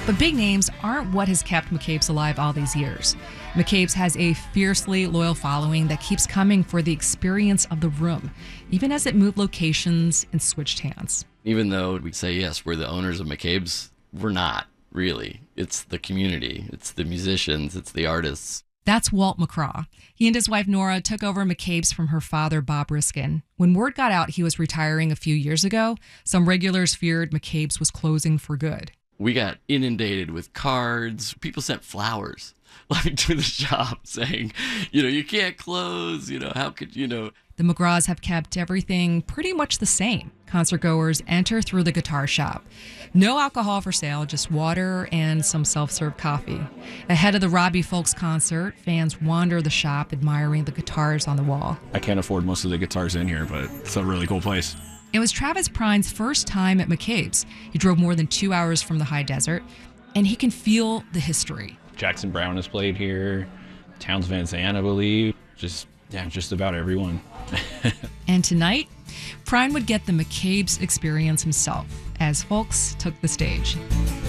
But big names aren't what has kept McCabe's alive all these years. McCabe's has a fiercely loyal following that keeps coming for the experience of the room, even as it moved locations and switched hands. Even though we say, yes, we're the owners of McCabe's, we're not, really. It's the community, it's the musicians, it's the artists. That's Walt McCraw. He and his wife Nora took over McCabe's from her father, Bob Riskin. When word got out he was retiring a few years ago, some regulars feared McCabe's was closing for good. We got inundated with cards. People sent flowers to the shop saying, you can't close, how could, The McGraws have kept everything pretty much the same. Concertgoers enter through the guitar shop. No alcohol for sale, just water and some self-serve coffee. Ahead of the Robbie Folks concert, fans wander the shop admiring the guitars on the wall. I can't afford most of the guitars in here, but it's a really cool place. It was Travis Prine's first time at McCabe's. He drove more than 2 hours from the high desert, and he can feel the history. Jackson Browne has played here, Townes Van Zandt, I believe. Just about everyone. And tonight, Prine would get the McCabe's experience himself as Folks took the stage.